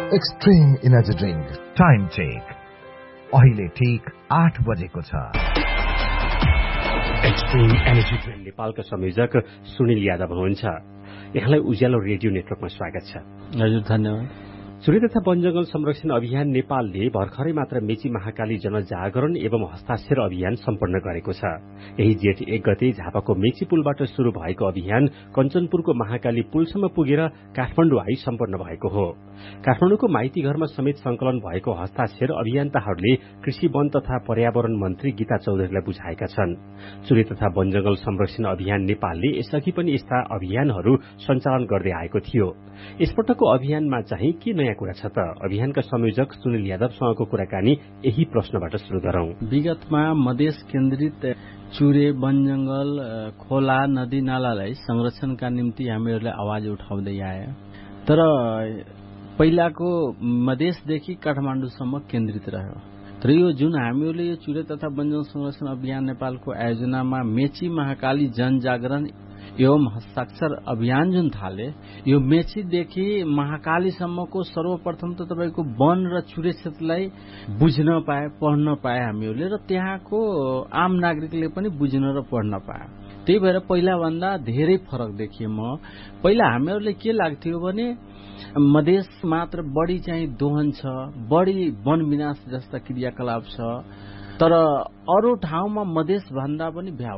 Extreme energy drink. Time check अहिले ठीक 8 बजेको छ। एक्सट्रीम एनर्जी ड्रिंक नेपालका संयोजक सुनिल यादव हुनुहुन्छ। यहाँलाई उज्यालो रेडियो नेटवर्कमा स्वागत छ। हजुर, धन्यवाद। चुरे तथा वनजंगल संरक्षण अभियान नेपालले भर्खरै मात्र मेची महाकाली जनजागरण एवं हस्ताक्षर अभियान सम्पन्न गरेको छ। यही जेठ 1 गते झापाको मेची पुलबाट शुरू भएको अभियान कञ्चनपुरको महाकाली पुलसम्म पुगेर काठमाडौँ आई सम्पन्न भएको हो। काठमाडौँको माइती घरमा समेत संकलन भएको हस्ताक्षर अभियन्ताहरूले कृषि वन तथा पर्यावरण मन्त्री गीता चौधरीलाई बुझाएका छन्। चुरे तथा वनजंगल संरक्षण अभियान नेपालले यसअघि पनि यस्ता अभियानहरू सञ्चालन गर्दै आएको थियो। यसपटकको अभियानमा चाहिँ के नयाँ कुरा छ त? अभियानका संयोजक सुनिल यादवसँगको कुराकानी यही प्रश्नबाट शुरू गरौं। विगतमा मधेस केन्द्रित चुरे, वनजंगल, खोला, नदी नालालाई संरक्षणका निम्ति हामीहरूले आवाज उठाउँदै आए। तर पहिलाको मधेसदेखि काठमाडौँसम्म केन्द्रित रह्यो। तर यो जुन हामीहरूले यो चुरे तथा वनजंगल संरक्षण अभियान नेपालको आयोजनामा मेची महाकाली जनजागरण एवं हस्ताक्षर अभियान जुन थाले, यो मेचीदेखि महाकालीसम्मको सर्वप्रथम त तपाईको वन र चुरे क्षेत्रलाई बुझ्न पाए, पढ्न पाए हामीहरूले, र त्यहाँको आम नागरिकले पनि बुझ्न र पढ्न पाए। त्यही भएर पहिलाभन्दा धेरै फरक देखेँ म। पहिला हामीहरूले के लाग्थ्यो भने मधेस मात्र बढी चाहिँ दोहन छ, बढी वन विनाश जस्ता क्रियाकलाप छ, तर अरू ठाउँमा मधेस भन्दा पनि